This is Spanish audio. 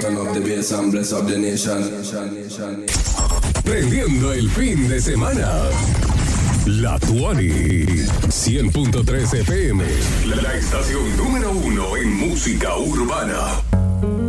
Turn up the bass and bless up the nation. Prendiendo el fin de semana. La Tuani 100.3 FM. La estación número 1 en música urbana.